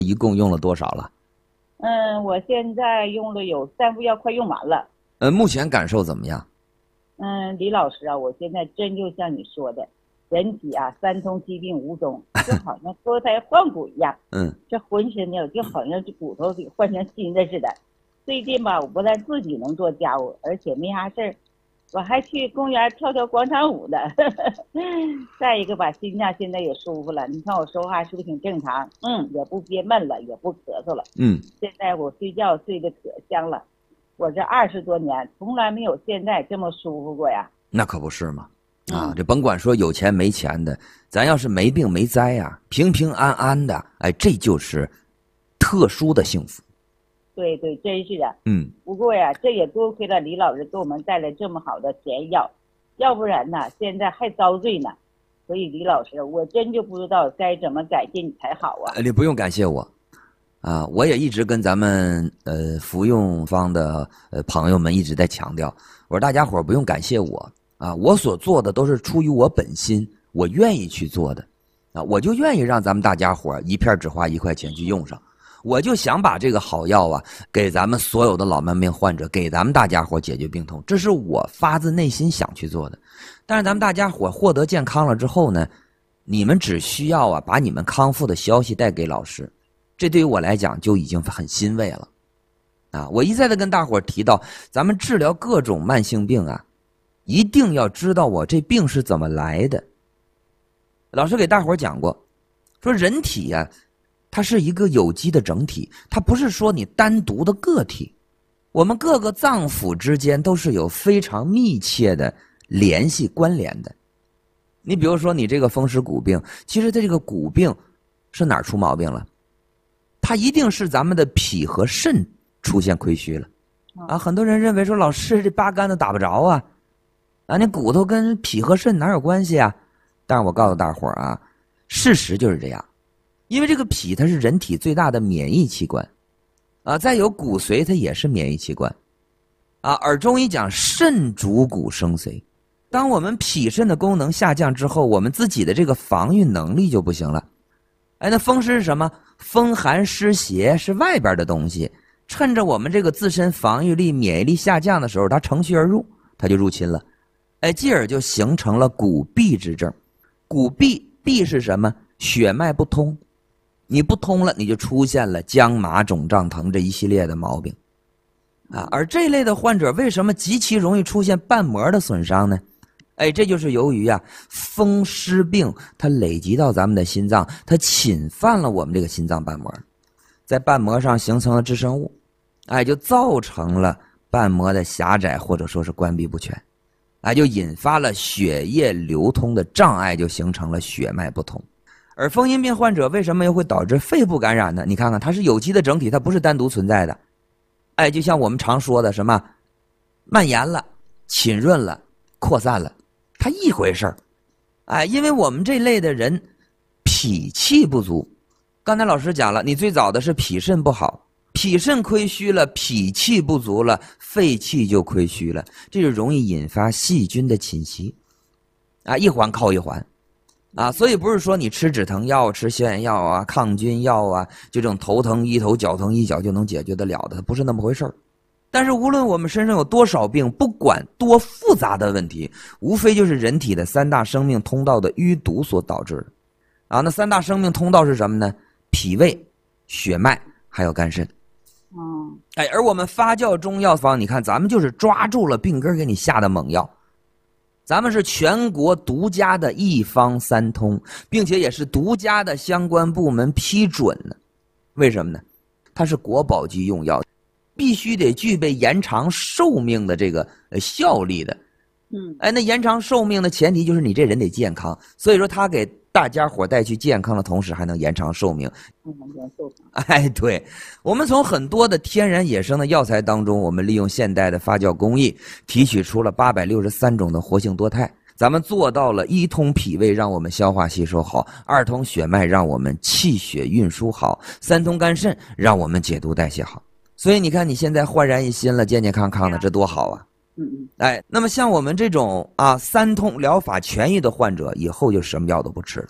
一共用了多少了？ 我现在用了有3副药，快用完了。 目前感受怎么样？ 李老师啊，我现在真就像你说的，人体啊三通七病无踪，就好像脱胎换骨一样。这浑身呢就好像这骨头给换成新的似的。最近吧，我不但自己能做家务，而且没啥事儿，我还去公园跳跳广场舞的。再一个吧，心脏现在也舒服了。你看我说话是不是挺正常？也不憋闷了，也不咳嗽了。现在我睡觉睡得可香了。我这20多年从来没有现在这么舒服过呀。 那可不是嘛。这甭管说有钱没钱的，咱要是没病没灾呀，平平安安的，这就是特殊的幸福。 对对，真是的。不过呀，这也多亏了李老师给我们带来这么好的甜药，要不然呢，现在还遭罪呢。所以李老师，我真就不知道该怎么感谢你才好啊。 你不用感谢我，我也一直跟咱们服用方的朋友们一直在强调，我说大家伙不用感谢我我所做的都是出于我本心，我愿意去做的我就愿意让咱们大家伙一片只花1块钱去用上。我就想把这个好药给咱们所有的老慢病患者，给咱们大家伙解决病痛，这是我发自内心想去做的。但是咱们大家伙获得健康了之后呢，你们只需要把你们康复的消息带给老师，这对于我来讲就已经很欣慰了我一再的跟大伙提到，咱们治疗各种慢性病一定要知道我这病是怎么来的。老师给大伙讲过，说人体它是一个有机的整体，它不是说你单独的个体，我们各个脏腑之间都是有非常密切的联系关联的。你比如说你这个风湿骨病，其实这个骨病是哪儿出毛病了？它一定是咱们的脾和肾出现亏虚了很多人认为说，老师这八竿子打不着那骨头跟脾和肾哪有关系但是我告诉大伙事实就是这样。因为这个脾它是人体最大的免疫器官再有骨髓它也是免疫器官而中医讲肾主骨生髓，当我们脾肾的功能下降之后，我们自己的这个防御能力就不行了。那风湿是什么？风寒湿邪是外边的东西，趁着我们这个自身防御力免疫力下降的时候，它乘虚而入，它就入侵了继而就形成了骨痹之症。骨痹是什么？血脉不通，你不通了，你就出现了僵麻肿胀疼这一系列的毛病而这类的患者为什么极其容易出现瓣膜的损伤呢？这就是由于风湿病它累积到咱们的心脏，它侵犯了我们这个心脏瓣膜，在瓣膜上形成了致生物就造成了瓣膜的狭窄或者说是关闭不全就引发了血液流通的障碍，就形成了血脉不通。而风阴病患者为什么又会导致肺部感染呢？你看看，它是有机的整体，它不是单独存在的就像我们常说的什么蔓延了、浸润了、扩散了，它一回事儿因为我们这类的人脾气不足，刚才老师讲了，你最早的是脾肾不好，脾肾亏虚了，脾气不足了，肺气就亏虚了，这就容易引发细菌的侵袭一环扣一环所以不是说你吃止疼药、吃消炎药抗菌药就这种头疼医头、脚疼医脚就能解决得了的，不是那么回事儿。但是无论我们身上有多少病，不管多复杂的问题，无非就是人体的3大生命通道的淤堵所导致的那3大生命通道是什么呢？脾胃、血脉还有肝肾而我们发酵中药方，你看咱们就是抓住了病根给你下的猛药，咱们是全国独家的一方三通，并且也是独家的相关部门批准的。为什么呢？它是国宝级用药，必须得具备延长寿命的这个效力的那延长寿命的前提就是你这人得健康，所以说它给大家伙带去健康的同时还能延长寿命对，我们从很多的天然野生的药材当中，我们利用现代的发酵工艺提取出了863种的活性多肽，咱们做到了一通脾胃让我们消化吸收好，2通血脉让我们气血运输好，3通肝肾让我们解毒代谢好。所以你看你现在焕然一新了，健健康康的，这多好那么像我们这种3通疗法痊愈的患者，以后就什么药都不吃了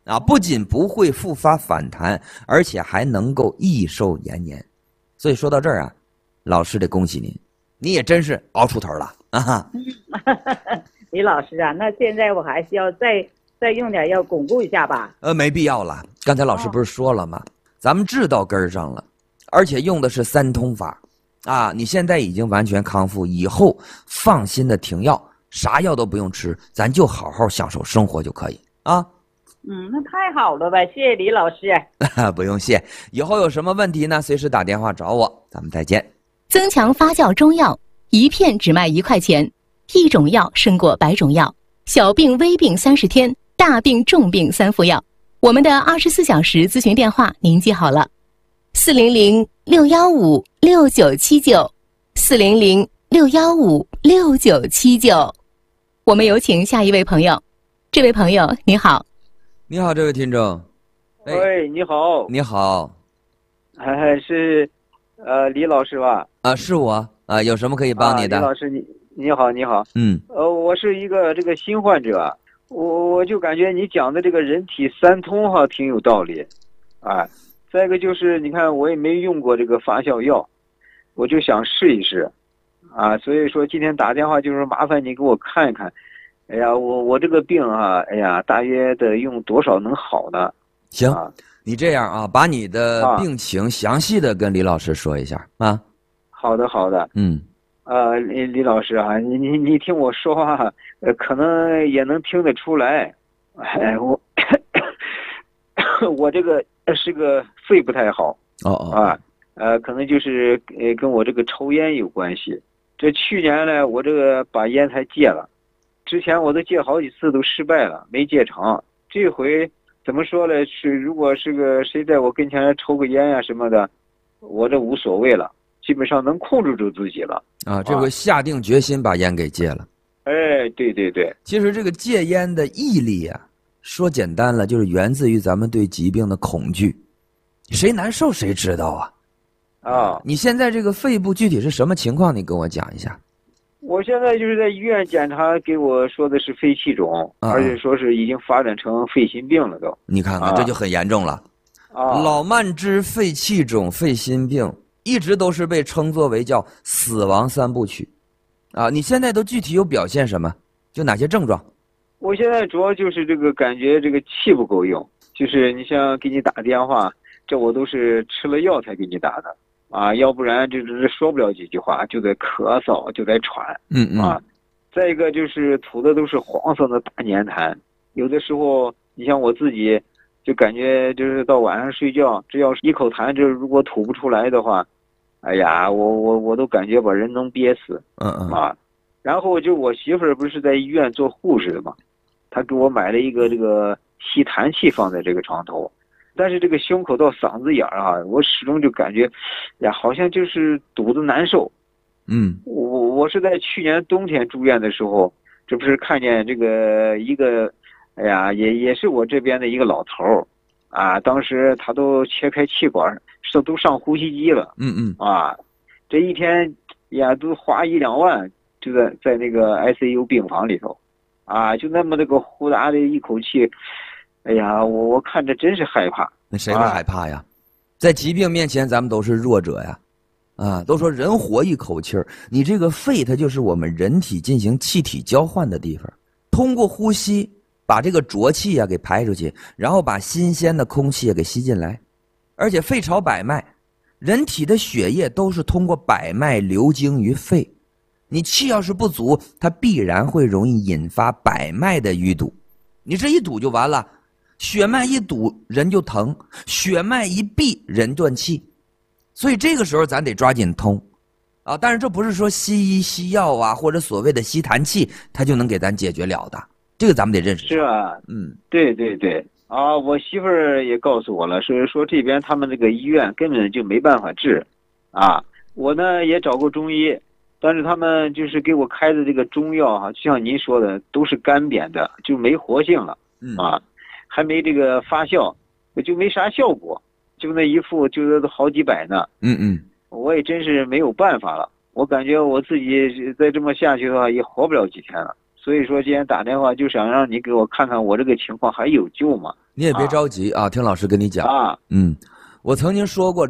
啊，不仅不会复发反弹，而且还能够益寿延年。所以说到这儿啊，老师得恭喜您，你也真是熬出头了啊！ 李老师啊，那现在我还需要再用点药巩固一下吧？ 没必要了。刚才老师不是说了吗？咱们治到根儿上了，而且用的是3通法啊！你现在已经完全康复，以后放心的停药，啥药都不用吃，咱就好好享受生活就可以啊。 那太好了呗，谢谢李老师。 不用谢，以后有什么问题呢，随时打电话找我，咱们再见。 增强发酵中药，一片只卖1块钱，一种药胜过100种药，小病微病30天，大病重病3副药。我们的24小时咨询电话您记好了，400-615-6979，400-615-6979。我们有请下一位朋友。这位朋友你好。 你好，这位听众。 喂，你好。 你好。 是李老师吧？ 是我啊，有什么可以帮你的？ 李老师，你好，你好。我是一个这个新患者，我就感觉你讲的这个人体3通哈挺有道理，再一个就是你看我也没用过这个发酵药，我就想试一试，所以说今天打电话就是麻烦你给我看一看。哎呀，我这个病哎呀，大约得用多少能好呢？ 行，你这样啊，把你的病情详细的跟李老师说一下啊。 好的，好的。李老师啊，你听我说话，可能也能听得出来。我这个是个肺不太好。可能就是跟我这个抽烟有关系。这去年呢，我这个把烟才戒了。之前我都戒好几次都失败了，没戒成。这回怎么说呢？如果是个谁在我跟前抽个烟呀什么的，我这无所谓了，基本上能控制住自己了。 这回下定决心把烟给戒了。 对对对。 其实这个戒烟的毅力啊，说简单了，就是源自于咱们对疾病的恐惧。谁难受谁知道啊。你现在这个肺部具体是什么情况？你跟我讲一下。 我现在就是在医院检查，给我说的是肺气肿，而且说是已经发展成肺心病了都。 你看看，这就很严重了。老慢支、肺气肿、肺心病，一直都是被称作为叫死亡3部曲。你现在都具体有表现什么？就哪些症状？ 我现在主要就是这个感觉这个气不够用，就是你像给你打电话，这我都是吃了药才给你打的。要不然就是说不了几句话，就在咳嗽，就在喘。再一个就是吐的都是黄色的大粘痰，有的时候你像我自己，就感觉就是到晚上睡觉，只要是一口痰，这如果吐不出来的话，哎呀，我都感觉把人能憋死。然后就我媳妇儿不是在医院做护士的嘛，她给我买了一个这个吸痰器放在这个床头。但是这个胸口到嗓子眼儿我始终就感觉，呀，好像就是肚子难受。我是在去年冬天住院的时候，这不是看见这个一个，哎呀，也是我这边的一个老头儿，当时他都切开气管，都上呼吸机了。这一天呀都花1、2万，就在那个 ICU 病房里头，就那么这个呼哒的一口气。哎呀，我看着真是害怕。 那谁会害怕呀？在疾病面前，咱们都是弱者呀。都说人活一口气儿，你这个肺它就是我们人体进行气体交换的地方，通过呼吸把这个浊气给排出去，然后把新鲜的空气给吸进来。而且肺朝百脉，人体的血液都是通过百脉流经于肺。你气要是不足，它必然会容易引发百脉的淤堵。你这一堵就完了。血脉一堵人就疼，血脉一闭人断气，所以这个时候咱得抓紧通但是这不是说西医西药或者所谓的吸痰器它就能给咱解决了的，这个咱们得认识。 是啊。对对对。我媳妇儿也告诉我了，说这边他们这个医院根本就没办法治。我呢也找过中医，但是他们就是给我开的这个中药就像您说的都是干瘪的，就没活性了。还没这个发酵，就没啥效果，就那一副就是好几百呢。我也真是没有办法了，我感觉我自己再这么下去的话也活不了几天了。 所以说今天打电话就想让你给我看看我这个情况还有救吗？ 你也别着急啊，听老师跟你讲啊， 我曾经说过。